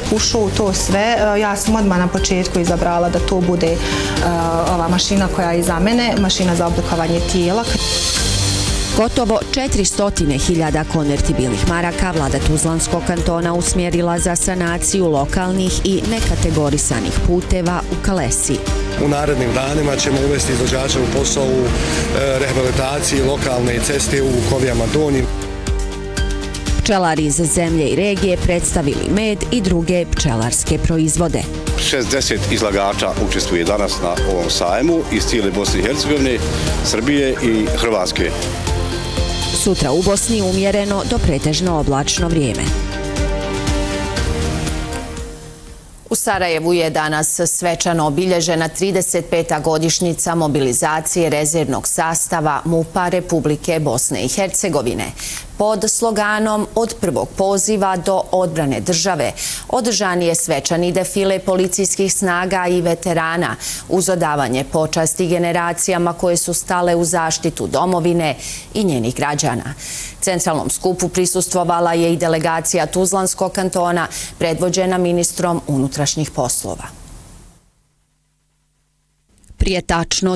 ušao u to sve, ja sam odmah na početku izabrala da to bude ova mašina koja je iza mene, mašina za oblikovanje tijela. Gotovo 400.000 konvertibilnih maraka vlada Tuzlanskog kantona usmjerila za sanaciju lokalnih i nekategorisanih puteva u Kalesi. U narednim danima ćemo uvesti izvođača u posao u rehabilitaciji lokalne ceste u Kovijama Donjim. Pčelari iz zemlje i regije predstavili med i druge pčelarske proizvode. 60 izlagača učestvuje danas na ovom sajmu iz cijele Bosne i Hercegovine, Srbije i Hrvatske. Sutra u Bosni umjereno do pretežno oblačno vrijeme. U Sarajevu je danas svečano obilježena 35. godišnjica mobilizacije rezervnog sastava MUP-a Republike Bosne i Hercegovine. Pod sloganom "Od prvog poziva do odbrane države" održan je svečani defile policijskih snaga i veterana uz odavanje počasti generacijama koje su stale u zaštitu domovine i njenih građana. Centralnom skupu prisustvovala je i delegacija Tuzlanskog kantona predvođena ministrom unutrašnjih poslova. Prije tačno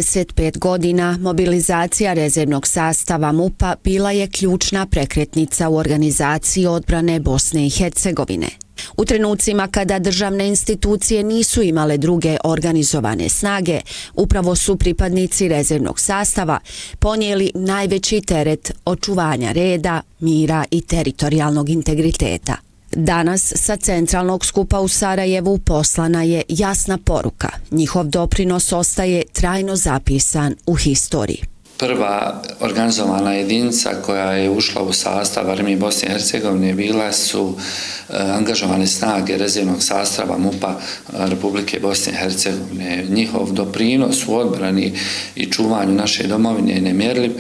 35 godina mobilizacija rezervnog sastava MUP-a bila je ključna prekretnica u organizaciji odbrane Bosne i Hercegovine. U trenucima kada državne institucije nisu imale druge organizovane snage, upravo su pripadnici rezervnog sastava ponijeli najveći teret očuvanja reda, mira i teritorijalnog integriteta. Danas sa centralnog skupa u Sarajevu poslana je jasna poruka. Njihov doprinos ostaje trajno zapisan u historiji. Prva organizovana jedinica koja je ušla u sastav armije Bosne i Hercegovine bila su angažovane snage rezervnog sastava MUP-a Republike Bosne i Hercegovine. Njihov doprinos u odbrani i čuvanju naše domovine je nemjerljiv.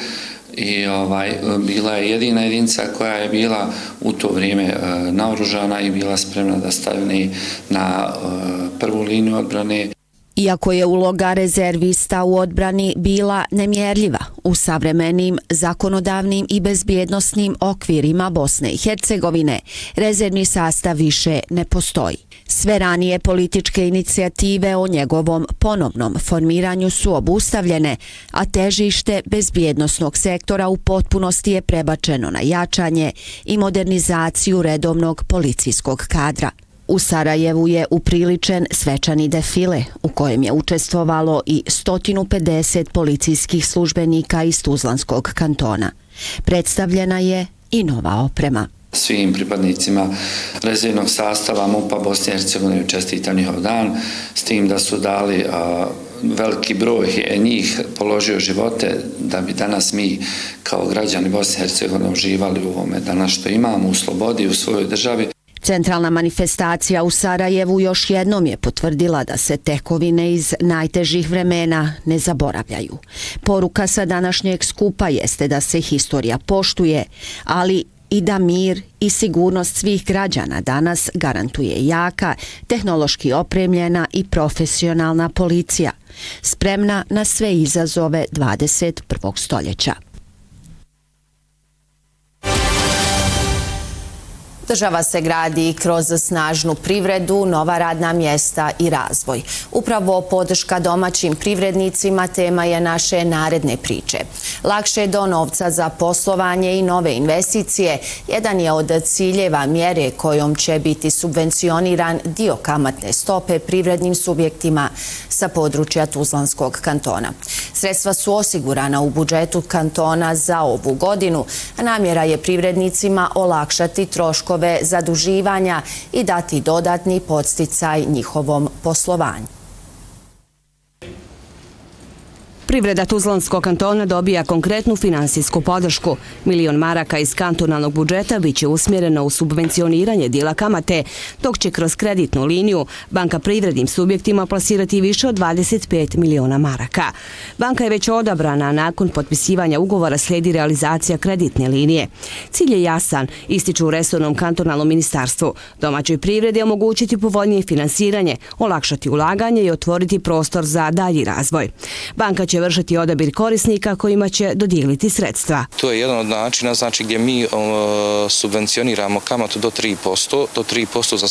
I bila je jedina jedinica koja je bila u to vrijeme naoružana i bila spremna da stane na prvu liniju odbrane. Iako je uloga rezervista u odbrani bila nemjerljiva, u savremenim zakonodavnim i bezbjednosnim okvirima Bosne i Hercegovine rezervni sastav više ne postoji. Sve ranije političke inicijative o njegovom ponovnom formiranju su obustavljene, a težište bezbjednosnog sektora u potpunosti je prebačeno na jačanje i modernizaciju redovnog policijskog kadra. U Sarajevu je upriličen svečani defile u kojem je učestvovalo i 150 policijskih službenika iz Tuzlanskog kantona. Predstavljena je i nova oprema. Svim pripadnicima rezervnog sastava MUP-a Bosne i Hercegovine čestitam njihov dan, s tim da su dali veliki broj njih položio živote da bi danas mi kao građani Bosne i Hercegovine uživali u ovome danas što imamo, u slobodi, u svojoj državi. Centralna manifestacija u Sarajevu još jednom je potvrdila da se tekovine iz najtežih vremena ne zaboravljaju. Poruka sa današnjeg skupa jeste da se historija poštuje, ali i da mir i sigurnost svih građana danas garantuje jaka, tehnološki opremljena i profesionalna policija, spremna na sve izazove 21. stoljeća. Država se gradi kroz snažnu privredu, nova radna mjesta i razvoj. Upravo podrška domaćim privrednicima tema je naše naredne priče. Lakše do novca za poslovanje i nove investicije jedan je od ciljeva mjere kojom će biti subvencioniran dio kamatne stope privrednim subjektima sa područja Tuzlanskog kantona. Sredstva su osigurana u budžetu kantona za ovu godinu, a namjera je privrednicima olakšati troškove zaduživanja i dati dodatni podsticaj njihovom poslovanju. Privreda Tuzlanskog kantona dobija konkretnu finansijsku podršku. 1 milion maraka iz kantonalnog budžeta biće usmjereno u subvencioniranje dijela kamate, dok će kroz kreditnu liniju banka privrednim subjektima plasirati više od 25 miliona maraka. Banka je već odabrana, a nakon potpisivanja ugovora slijedi realizacija kreditne linije. Cilj je jasan, ističu u resornom kantonalnom ministarstvu. Domaćoj privredi omogućiti povoljnije finansiranje, olakšati ulaganje i otvoriti prostor za dalji razvoj. Banka će vršiti odabir korisnika kojima će dodijeliti sredstva. To je jedan od načina, gdje mi subvencioniramo kamatu do 3% za